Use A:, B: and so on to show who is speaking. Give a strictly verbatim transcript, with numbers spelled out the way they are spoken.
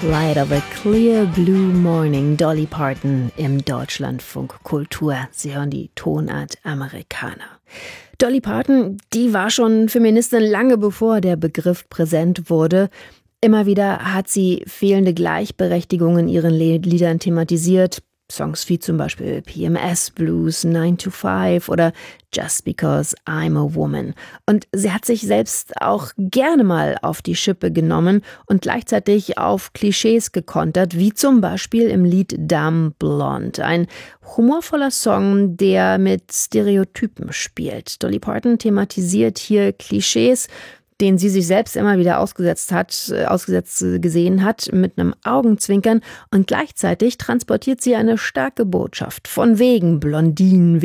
A: Light of a Clear Blue Morning, Dolly Parton im Deutschlandfunk Kultur. Sie hören die Tonart Amerikaner. Dolly Parton, die war schon Feministin lange bevor der Begriff präsent wurde. Immer wieder hat sie fehlende Gleichberechtigung in ihren Liedern thematisiert. Songs wie zum Beispiel P M S Blues, nine to five oder Just Because I'm a Woman. Und sie hat sich selbst auch gerne mal auf die Schippe genommen und gleichzeitig auf Klischees gekontert, wie zum Beispiel im Lied Dumb Blonde. Ein humorvoller Song, der mit Stereotypen spielt. Dolly Parton thematisiert hier Klischees, den sie sich selbst immer wieder ausgesetzt hat, ausgesetzt gesehen hat, mit einem Augenzwinkern, und gleichzeitig transportiert sie eine starke Botschaft von wegen Blondinen,